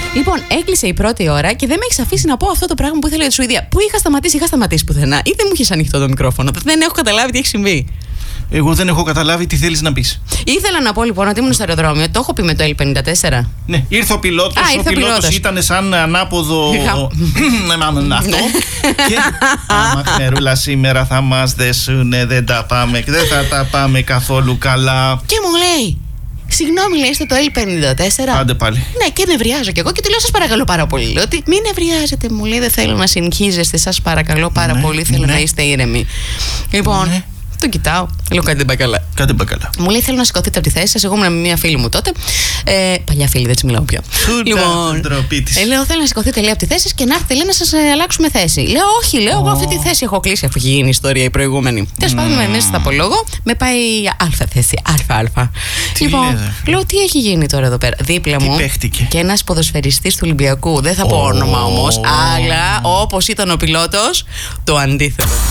Λοιπόν, έκλεισε η πρώτη ώρα και δεν με έχει αφήσει να πω αυτό το πράγμα που ήθελα για τη Σουηδία. Πού είχα σταματήσει πουθενά, ή δεν μου είχε ανοιχτό το μικρόφωνο. Δεν έχω καταλάβει τι έχει συμβεί. Εγώ δεν έχω καταλάβει τι θέλεις να πεις. Ήθελα να πω λοιπόν ότι ήμουν στο αεροδρόμιο. Το έχω πει με το L54. Ναι, ήρθε ο πιλότος. Ο πιλότος ήταν σαν ανάποδο. Αυτό. Και άμα Μερούλα σήμερα θα μας δεσούνε, δεν τα πάμε, δεν θα τα πάμε καθόλου καλά. Και μου λέει, συγγνώμη, λέει, είστε το L54. Άντε πάλι. Ναι, και νευριάζω κι εγώ και του λέω, σας παρακαλώ πάρα πολύ. Λέω ότι μην νευριάζετε, μου λέει, δεν θέλω να συγχύζεστε, σας παρακαλώ πάρα πολύ. Θέλω να είστε ήρεμοι. Λοιπόν. Το κοιτάω, λέω κάτι δεν πάει καλά. Κάτι δεν πάει καλά. Μου λέει, θέλω να σηκωθείτε από τη θέση σας. Εγώ ήμουν με μια φίλη μου τότε. Παλιά φίλη, δεν τη μιλάω πια. Λοιπόν, λέω, θέλω να σηκωθείτε, λέει, από τη θέση σας και να έρθετε, λέει, να σας αλλάξουμε θέση. Λέω, όχι, λέω, εγώ αυτή τη θέση έχω κλείσει, αφού έχει γίνει η ιστορία η προηγούμενη. Τέλος πάντων, μέσα στα απολόγω, με πάει Α θέση, Α. Λοιπόν, λέω, τι έχει γίνει τώρα εδώ πέρα. Δίπλα μου και ένας ποδοσφαιριστής του Ολυμπιακού. Δεν θα πω όνομα όμως, αλλά όπως ήταν ο πιλότος, το αντίθετο.